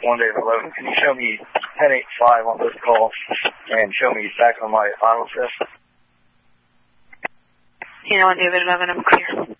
1 Dave 11. Can you show me 10-8-5 on this call and show me back on my auto test? 1 David 11, I'm clear.